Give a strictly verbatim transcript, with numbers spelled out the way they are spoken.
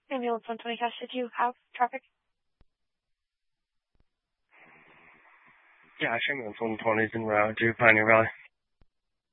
Ambulance one twenty Cash, did you have traffic? Yeah, ambulance one twenty is en route to Pioneer Valley.